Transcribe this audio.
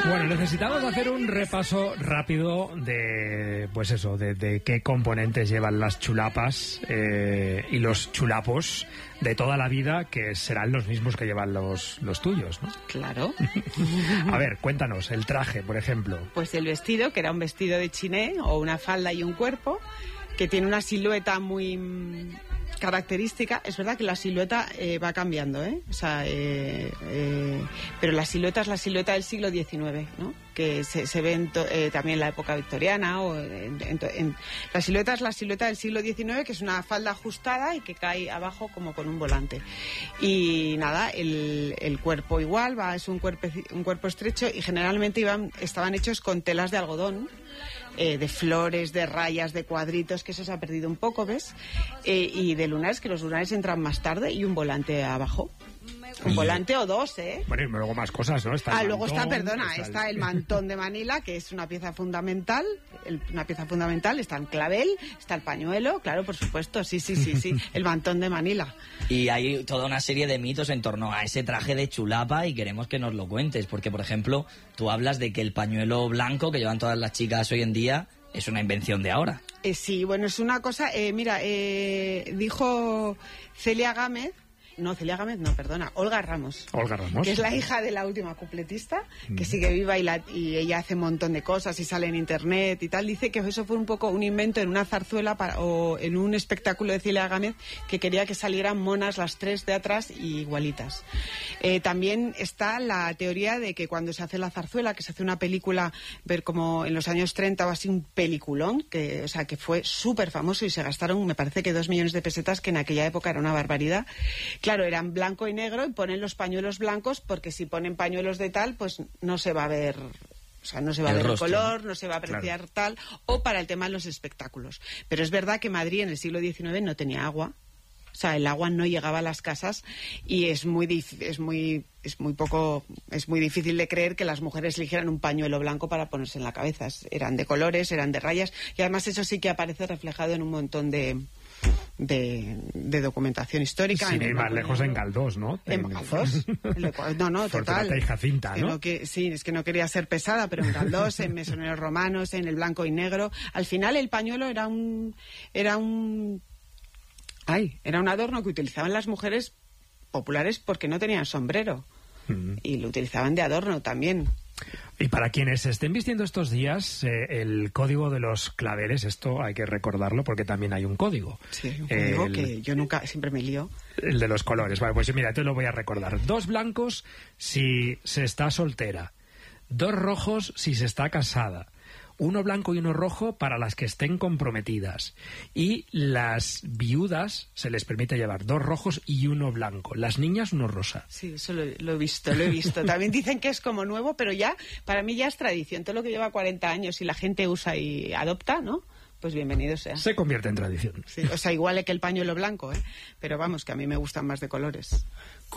Bueno, necesitamos hacer un repaso rápido de, pues eso, de qué componentes llevan las chulapas y los chulapos de toda la vida, que serán los mismos que llevan los tuyos, ¿no? Claro. A ver, cuéntanos, el traje, por ejemplo. Pues el vestido, que era un vestido de chiné, o una falda y un cuerpo, que tiene una silueta muy característica. Es verdad que la silueta va cambiando, ¿eh? O sea, pero la silueta es la silueta del siglo XIX, ¿no? Que se ve también en la época victoriana. La silueta es la silueta del siglo XIX, que es una falda ajustada y que cae abajo como con un volante. Y nada, el cuerpo igual, es un cuerpo estrecho, y generalmente estaban hechos con telas de algodón, de flores, de rayas, de cuadritos, que eso se ha perdido un poco, ¿ves? Y de lunares, que los lunares entran más tarde, y un volante abajo. Un volante o dos, ¿eh? Bueno, y luego más cosas, ¿no? Está luego está el mantón de Manila, que es una pieza fundamental. Está el clavel, está el pañuelo, claro, por supuesto, sí, el mantón de Manila. Y hay toda una serie de mitos en torno a ese traje de chulapa, y queremos que nos lo cuentes, porque, por ejemplo, tú hablas de que el pañuelo blanco que llevan todas las chicas hoy en día es una invención de ahora. Sí, bueno, es una cosa, dijo Celia Gámez, Olga Ramos. Olga Ramos. Que es la hija de la última cupletista, que sigue viva, y ella hace un montón de cosas y sale en internet y tal. Dice que eso fue un poco un invento en una zarzuela o en un espectáculo de Celia Gámez, que quería que salieran monas las tres de atrás y igualitas. También está la teoría de que cuando se hace la zarzuela, que se hace una película, ver como en los años 30 o así, un peliculón, que fue súper famoso, y se gastaron, me parece que 2 millones de pesetas, que en aquella época era una barbaridad. Claro, eran blanco y negro, y ponen los pañuelos blancos, porque si ponen pañuelos de tal, pues no se va a ver, o sea, no se va a ver el color, no se va a apreciar tal, o para el tema de los espectáculos. Pero es verdad que Madrid en el siglo XIX no tenía agua, o sea, el agua no llegaba a las casas, y es muy difícil de creer que las mujeres eligieran un pañuelo blanco para ponerse en la cabeza. Eran de colores, eran de rayas, y además eso sí que aparece reflejado en un montón de documentación histórica. Sin ir más lejos, en Galdós, ¿no? En Galdós. No, total. Y Jacinta, ¿no? Sí, es que no quería ser pesada, pero en Galdós, en Mesoneros Romanos, en el blanco y negro. Al final el pañuelo era un adorno que utilizaban las mujeres populares porque no tenían sombrero. Y lo utilizaban de adorno también. Y para quienes estén vistiendo estos días el código de los claveles, esto hay que recordarlo porque también hay un código. Sí, un código que yo siempre me lío. El de los colores. Vale, pues mira, te lo voy a recordar. 2 blancos si se está soltera. 2 rojos si se está casada. 1 blanco y 1 rojo para las que estén comprometidas. Y las viudas se les permite llevar 2 rojos y 1 blanco. Las niñas 1 rosa. Sí, eso lo he visto. También dicen que es como nuevo, pero ya, para mí ya es tradición. Todo lo que lleva 40 años y la gente usa y adopta, ¿no? Pues bienvenido sea. Se convierte en tradición. Sí, o sea, igual que el pañuelo blanco, ¿eh? Pero vamos, que a mí me gustan más de colores.